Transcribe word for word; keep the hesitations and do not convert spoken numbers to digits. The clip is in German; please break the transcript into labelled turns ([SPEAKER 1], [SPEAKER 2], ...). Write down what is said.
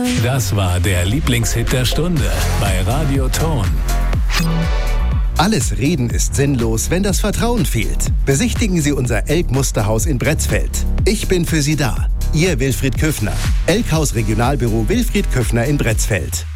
[SPEAKER 1] Das war der Lieblingshit der Stunde bei Radio Ton.
[SPEAKER 2] Alles Reden ist sinnlos, wenn das Vertrauen fehlt. Besichtigen Sie unser Elk-Musterhaus in Bretzfeld. Ich bin für Sie da. Ihr Wilfried Köffner. Elkhaus Regionalbüro Wilfried Köffner in Bretzfeld.